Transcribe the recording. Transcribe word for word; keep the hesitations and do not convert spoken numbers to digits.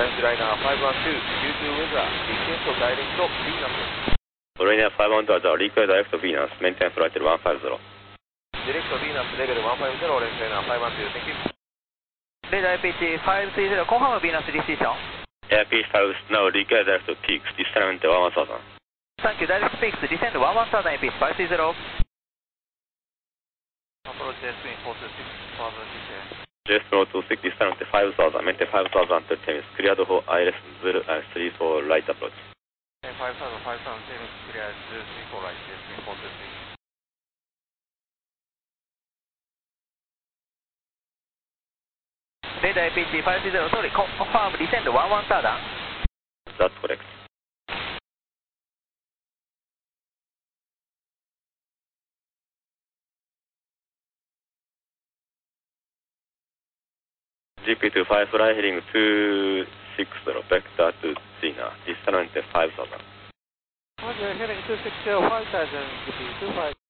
Orange Liner five one two, Q two weather, request direct Venus. Liner five one two は request direct Venus, maintain flight one five zero. Direct Venus level one five zero, Orange Liner five one two, thank you. Radar A P H five three zero, confirm Venus decision. A P H five now request direct peaks, descent one one thousand. Thank you, direct peaks, descent one one thousand A P H five three zero. Approach S P four two six, further detail. J S four two six, descent five thousand, maintain five thousand to Thames, cleared for I L S three four right approach. five thousand, five thousand, Thames, cleared three four right, S P four two six. Radar A P H five three zero, sorry, confirm descent one one thousand. That's correct. G P two five fly heading two six zero, vector to China, distance five thousand. Roger, heading two six zero, five thousand, G P two five.